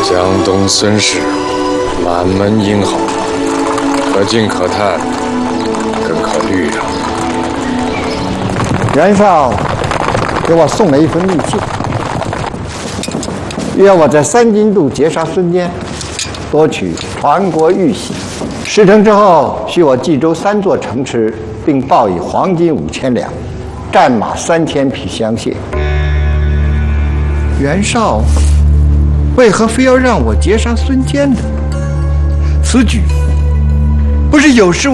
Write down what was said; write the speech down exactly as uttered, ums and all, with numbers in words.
江东孙氏，满门英豪，可敬可叹，更可虑啊。 袁绍给我送了一封密信，约我在三津渡截杀孙坚，夺取传国玉玺。事成之后，许我冀州三座城池，并报以黄金五千两，战马三千匹相谢。袁绍为何非要让我截杀孙坚呢？此举不是有失